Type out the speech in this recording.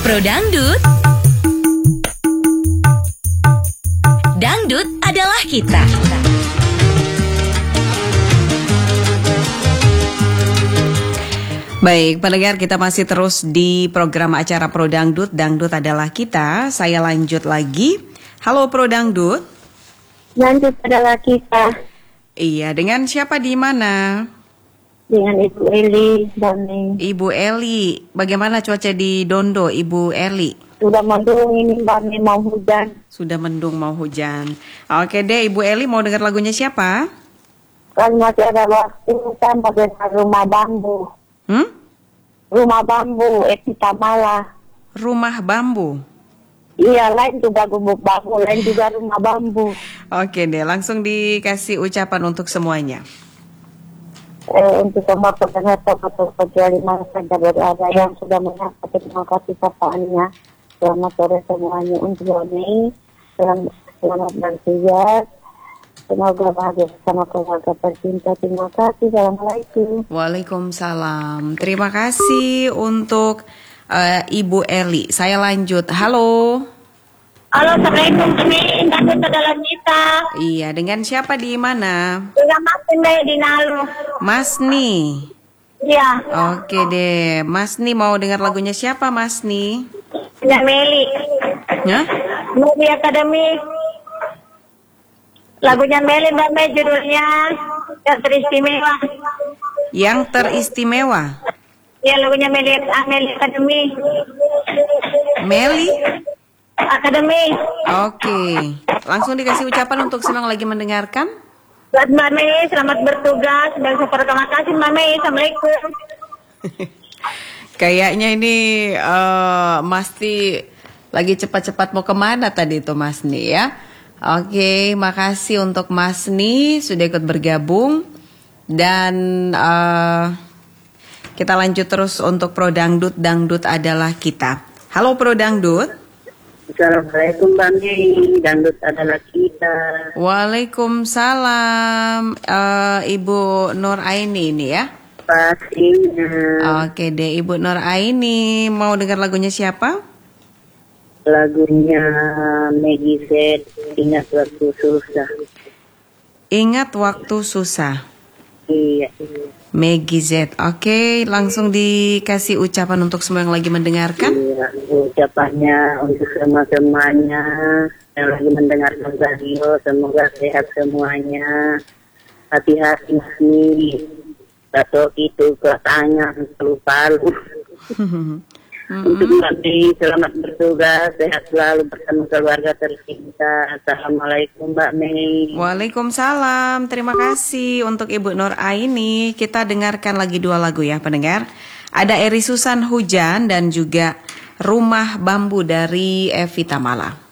Pro Dangdut. Dangdut adalah kita. Baik, pendengar, kita masih terus di program acara Pro Dangdut. Dangdut adalah kita. Saya lanjut lagi. Halo Pro Dangdut. Dangdut adalah kita. Iya, dengan siapa di mana? Dengan Ibu Eli Doni. Ibu Eli, bagaimana cuaca di Dondo, Ibu Eli? Sudah mendung ini Mbak, mau hujan. Sudah mendung, mau hujan. Oke deh, Ibu Eli mau dengar lagunya siapa? Kalau masih ada waktu, saya mau dengar Rumah Bambu. Rumah Bambu, Evita Mala. Rumah Bambu. Iya, lain juga Gubuk Bambu, lain juga Rumah Bambu. Oke deh, langsung dikasih ucapan untuk semuanya. Untuk semua pendengar kecuali mana saja berada yang sudah menyapa, terima kasih sapaannya. Selamat sore semuanya untuk Joni. Selamat bertugas. Semoga bahagia bersama keluarga tercinta. Terima kasih. Assalamualaikum. Waalaikumsalam. Terima kasih untuk Ibu Eli. Saya lanjut. Halo. Halo, Assalamualaikum. Ini Dangdut adalah kita. Iya, dengan siapa di mana? Dengan Mas Ni di Nalu. Mas Ni. Iya. Oke deh, Mas Ni mau dengar lagunya siapa, Mas Ni? Dengan Meli. Ya? Meli Academy. Lagunya Meli, Mbak Mei, judulnya Yang Teristimewa. Yang teristimewa. Ya, lagunya Meli Academy. Meli? Academy. Oke, langsung dikasih ucapan untuk senang lagi mendengarkan. Buat Mbak Mei, selamat bertugas dan super terima kasih Mbak Mei. Assalamualaikum. Kayaknya ini Mas Ti lagi cepat-cepat mau kemana tadi itu Mas Ni ya. Oke, makasih untuk Mas Ni sudah ikut bergabung. Dan kita lanjut terus untuk Pro Dangdut. Dangdut adalah kita. Halo Pro Dangdut. Assalamualaikum Mbak Mei, Dangdut adalah kita. Waalaikumsalam, Ibu Nur Aini ini ya? Pastinya. Oke deh, Ibu Nur Aini mau dengar lagunya siapa? Lagunya Maggie Z, Ingat Waktu Susah. Ingat Waktu Susah. Iya. Maggie Z. Oke, langsung dikasih ucapan untuk semua yang lagi mendengarkan. Iya, ucapannya untuk semuanya yang lagi mendengarkan radio, semoga sehat semuanya. Hati-hati nih, tato itu katanya palu-palu. Untuk Mbak, selamat bertugas, sehat selalu bersama keluarga tercinta. Assalamualaikum Mbak Mei. Waalaikumsalam, terima kasih untuk Ibu Nur Aini. Kita dengarkan lagi dua lagu ya pendengar. Ada Eri Susan Hujan dan juga Rumah Bambu dari Evita Mala.